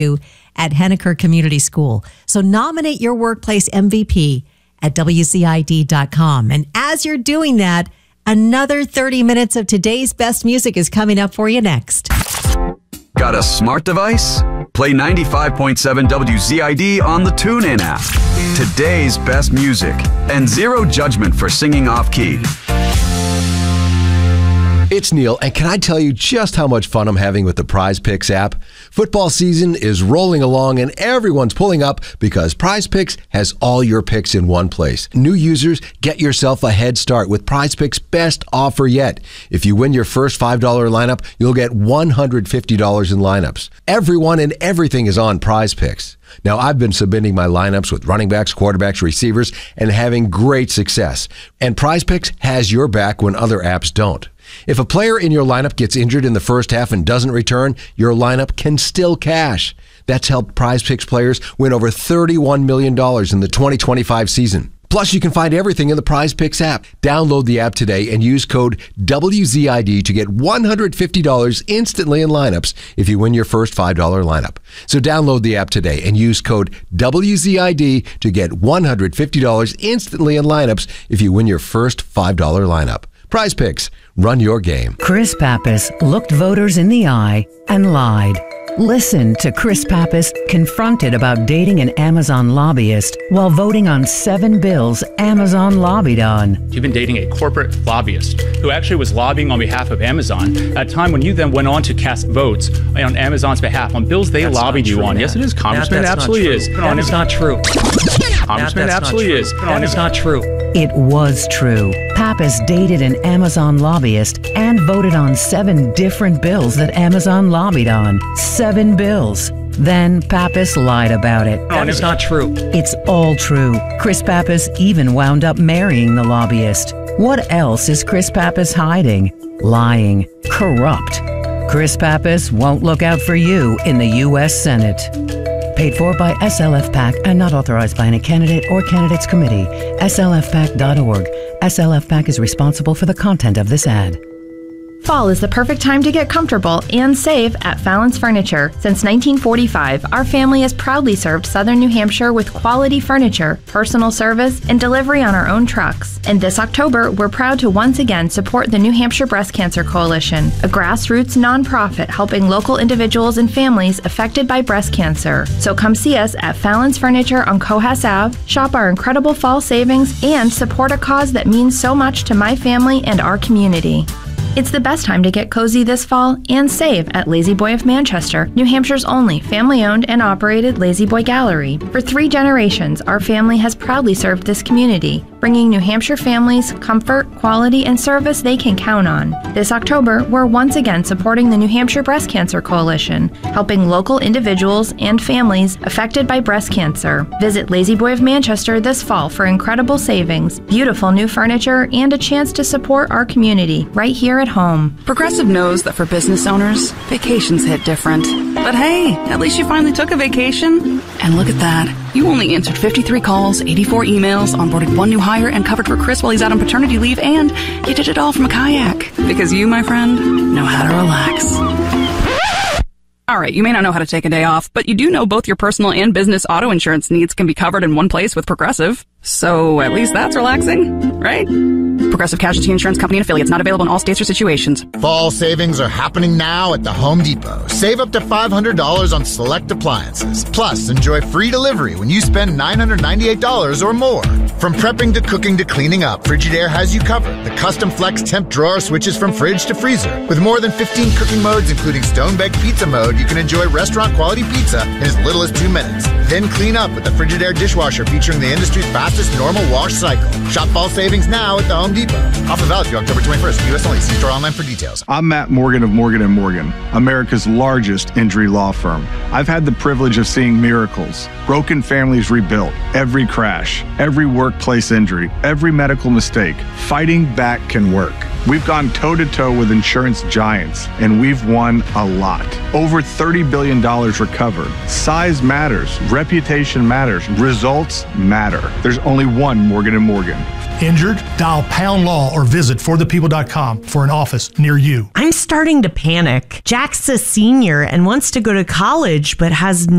at Henniker Community School. So nominate your workplace MVP at WCID.com. And as you're doing that, another 30 minutes of today's best music is coming up for you next. Got a smart device? Play 95.7 WZID on the TuneIn app. Today's best music and zero judgment for singing off-key. It's Neil, and can I tell you just how much fun I'm having with the Prize Picks app? Football season is rolling along and everyone's pulling up because Prize Picks has all your picks in one place. New users, get yourself a head start with Prize Picks' best offer yet. If you win your first $5 lineup, you'll get $150 in lineups. Everyone and everything is on Prize Picks. Now, I've been submitting my lineups with running backs, quarterbacks, receivers, and having great success. And Prize Picks has your back when other apps don't. If a player in your lineup gets injured in the first half and doesn't return, your lineup can still cash. That's helped Prize Picks players win over $31 million in the 2025 season. Plus, you can find everything in the Prize Picks app. Download the app today and use code WZID to get $150 instantly in lineups if you win your first $5 lineup. So download the app today and use code WZID to get $150 instantly in lineups if you win your first $5 lineup. Prize Picks. Run your game. Chris Pappas looked voters in the eye and lied. Listen to Chris Pappas confronted about dating an Amazon lobbyist while voting on 7 bills Amazon lobbied on. You've been dating a corporate lobbyist who actually was lobbying on behalf of Amazon at a time when you then went on to cast votes on Amazon's behalf on bills they lobbied you on. Yes, it is, Congressman. It absolutely is. That is not true. Congressman, it absolutely is. That is not true. It was true. Pappas dated an Amazon lobbyist and voted on 7 different bills that Amazon lobbied on. 7 bills. Then Pappas lied about it. That is not true. It's all true. Chris Pappas even wound up marrying the lobbyist. What else is Chris Pappas hiding? Lying. Corrupt. Chris Pappas won't look out for you in the U.S. Senate. Paid for by SLF PAC and not authorized by any candidate or candidates committee. SLFPAC.org. SLF PAC is responsible for the content of this ad. Fall is the perfect time to get comfortable and save at Fallon's Furniture. Since 1945, our family has proudly served Southern New Hampshire with quality furniture, personal service, and delivery on our own trucks. And this October, we're proud to once again support the New Hampshire Breast Cancer Coalition, a grassroots nonprofit helping local individuals and families affected by breast cancer. So come see us at Fallon's Furniture on Cohas Ave, shop our incredible fall savings, and support a cause that means so much to my family and our community. It's the best time to get cozy this fall and save at Lazy Boy of Manchester, New Hampshire's only family-owned and operated Lazy Boy gallery. For 3 generations, our family has proudly served this community, bringing New Hampshire families comfort, quality, and service they can count on. This October, we're once again supporting the New Hampshire Breast Cancer Coalition, helping local individuals and families affected by breast cancer. Visit Lazy Boy of Manchester this fall for incredible savings, beautiful new furniture, and a chance to support our community right here at home. Progressive knows that for business owners, vacations hit different. But hey, at least you finally took a vacation. And look at that. You only answered 53 calls, 84 emails, onboarded 1 new hire, and covered for Chris while he's out on paternity leave, and you did it all from a kayak. Because you, my friend, know how to relax. All right, you may not know how to take a day off, but you do know both your personal and business auto insurance needs can be covered in one place with Progressive. So at least that's relaxing, right? Progressive Casualty Insurance Company and affiliates, not available in all states or situations. Fall savings are happening now at the Home Depot. Save up to $500 on select appliances. Plus, enjoy free delivery when you spend $998 or more. From prepping to cooking to cleaning up, Frigidaire has you covered. The custom flex temp drawer switches from fridge to freezer. With more than 15 cooking modes, including stone-baked pizza mode, you can enjoy restaurant-quality pizza in as little as 2 minutes. Then clean up with the Frigidaire dishwasher featuring the industry's fastest normal wash cycle. Shop fall savings now at the Home Depot. Offer valid through October 21st. U.S. only. See store online for details. I'm Matt Morgan of Morgan & Morgan, America's largest injury law firm. I've had the privilege of seeing miracles, broken families rebuilt, every crash, every workplace injury, every medical mistake. Fighting back can work. We've gone toe-to-toe with insurance giants, and we've won a lot. Over $30 billion recovered. Size matters. Reputation matters. Results matter. There's only one Morgan & Morgan. Injured? Dial Pound Law or visit forthepeople.com for an office near you. I'm starting to panic. Jack's a senior and wants to go to college, but has